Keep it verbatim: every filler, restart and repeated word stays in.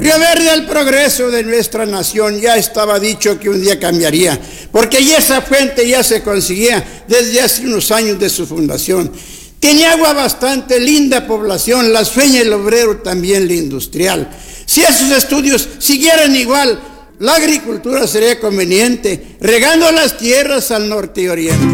Río Verde, el progreso de nuestra nación, ya estaba dicho que un día cambiaría, porque ya esa fuente ya se conseguía desde hace unos años de su fundación. Tiene agua bastante, linda población, la sueña el obrero, también la industrial. Si esos estudios siguieran igual, la agricultura sería conveniente, regando las tierras al norte y oriente.